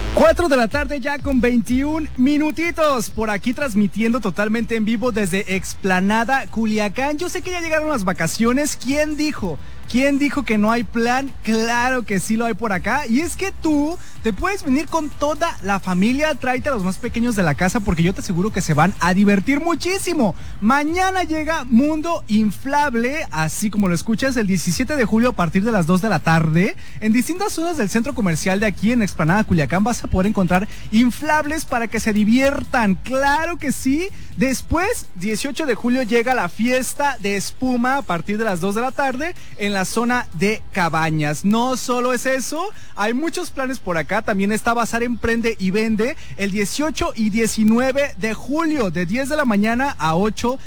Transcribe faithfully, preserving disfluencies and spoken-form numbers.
Cuatro de la tarde ya con veintiún minutitos, por aquí transmitiendo totalmente en vivo desde Explanada, Culiacán. Yo sé que ya llegaron las vacaciones. ¿Quién dijo? ¿Quién dijo que no hay plan? Claro que sí lo hay por acá. Y es que tú te puedes venir con toda la familia. Tráete a los más pequeños de la casa porque yo te aseguro que se van a divertir muchísimo. Mañana llega Mundo Inflable, así como lo escuchas, el diecisiete de julio a partir de las dos de la tarde. En distintas zonas del centro comercial de aquí en Explanada, Culiacán, vas a poder encontrar inflables para que se diviertan. Claro que sí. Después, dieciocho de julio, llega la fiesta de espuma a partir de las dos de la tarde en la zona de Cabañas. No solo es eso, hay muchos planes por acá. También está Bazar Emprende y Vende el dieciocho y diecinueve de julio, de diez de la mañana a ocho